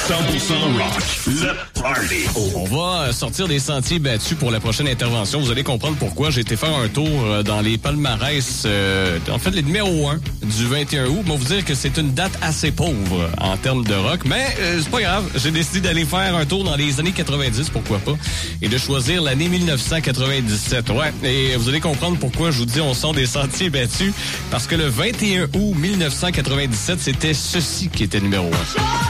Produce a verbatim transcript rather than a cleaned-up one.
cent pour cent rock, le party. On va sortir des sentiers battus pour la prochaine intervention. Vous allez comprendre pourquoi. J'ai été faire un tour dans les palmarès, euh, en fait, les numéros un du vingt et un août. Bon, vous dire que c'est une date assez pauvre en termes de rock, mais euh, c'est pas grave. J'ai décidé d'aller faire un tour dans les années quatre-vingt-dix, pourquoi pas, et de choisir l'année mille neuf cent quatre-vingt-dix-sept. Ouais, et vous allez comprendre pourquoi je vous dis on sort des sentiers battus, parce que le vingt et un août mille neuf cent quatre-vingt-dix-sept, c'était ceci qui était numéro un.